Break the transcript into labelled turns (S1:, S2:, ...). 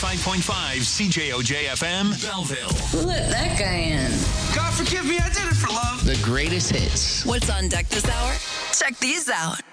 S1: 95.5 CJOJ FM, Belleville.
S2: Let that guy in.
S3: God forgive me, I did it for love.
S4: The greatest hits.
S5: What's on deck this hour? Check these out.